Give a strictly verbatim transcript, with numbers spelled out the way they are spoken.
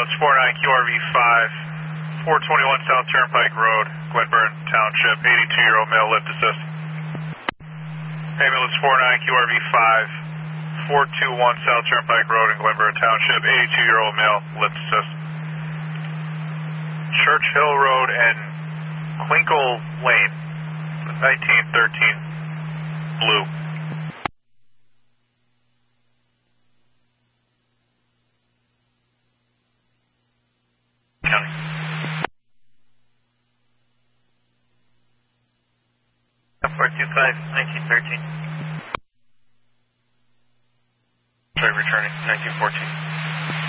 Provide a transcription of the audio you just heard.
Ambulance four nine Q R V five, four twenty-one South Turnpike Road, Glenburn Township, eighty-two-year-old male, lift assist. Ambulance four nine Q R V five, four twenty-one South Turnpike Road in Glenburn Township, eighty-two-year-old male, lift assist. Church Hill Road and Clinkle Lane, nineteen thirteen Blue. County. four two five, nineteen thirteen. Sorry, returning, nineteen fourteen.